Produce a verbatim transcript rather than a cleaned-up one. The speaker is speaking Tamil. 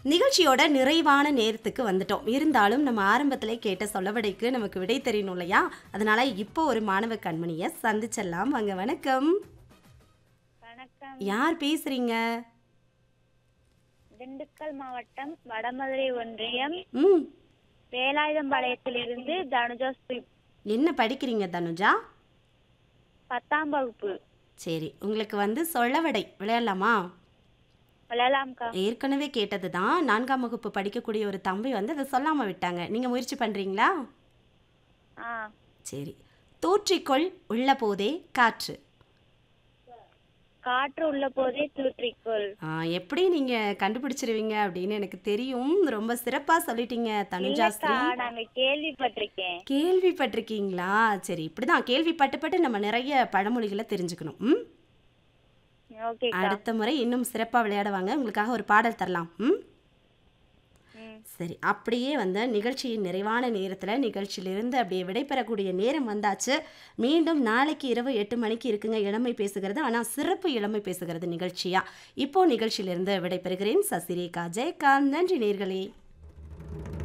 நிகழ்ச்சியோட நிறைவான நேரத்துக்கு வந்துட்டோம். இருந்தாலும் நம்ம ஆரம்பத்திலே கேட்ட சொலவடைக்கு நமக்கு விடை தெரியணும் இல்லையா? அதனால இப்போ ஒரு மாணவ கண்மணிய சந்திச்சிடலாம். வாங்க, வணக்கம். வணக்கம். யார் பேசுறீங்க? திண்டுக்கல் மாவட்டம் வடமதுரை ஒன்றியம் ம் வேலாயுதம்பாளையத்திலிருந்து தனுஜா ஸ்ரீ. என்ன படிக்கிறீங்க தனுஜா? பத்தாம் வகுப்பு. சரி, உங்களுக்கு வந்து சொலவடை விளையாடலாமா? விளையாலாம்க்கா. ஏற்கனவே கேட்டது தான். நான்காம் வகுப்பு படிக்கக்கூடிய ஒரு தம்பி வந்து அதை சொல்லாமல் விட்டாங்க. நீங்கள் முயற்சி பண்ணுறீங்களா? ஆ சரி. தூற்றிக்கொள் உள்ள போதே காற்று. காற்று உள்ள போதே தூற்றிக்கொள். ஆ, எப்படி நீங்கள் கண்டுபிடிச்சிருவீங்க அப்படின்னு எனக்கு தெரியும். ரொம்ப சிறப்பாக சொல்லிட்டீங்க தனுஜா இல்லக்கா, ஸ்ரீ. நாங்க கேள்விப்பட்டிருக்கேன். கேள்விப்பட்டிருக்கீங்களா? சரி, இப்படி தான் கேள்விப்பட்டு பட்டு நம்ம நிறைய பழமொழிகளை தெரிஞ்சுக்கணும். ம் ஓகேக்கா. அடுத்த முறை இன்னும் சிறப்பாக விளையாடுவாங்க. உங்களுக்காக ஒரு பாடல் தரலாம். ம் ம். சரி, அப்படியே வந்து நிகழ்ச்சியின் நிறைவான நேரத்தில் நிகழ்ச்சியிலிருந்து அப்படியே விடைபெறக்கூடிய நேரம் வந்தாச்சு. மீண்டும் நாளைக்கு இரவு எட்டு மணிக்கு இருக்குங்க இளமை பேசுகிறது. ஆனால் சிறப்பு இளமை பேசுகிறது நிகழ்ச்சியா. இப்போ நிகழ்ச்சியிலிருந்து விடைபெறுகிறேன். சசிரேகா ஜெயகாந்த். நன்றி நேர்களே.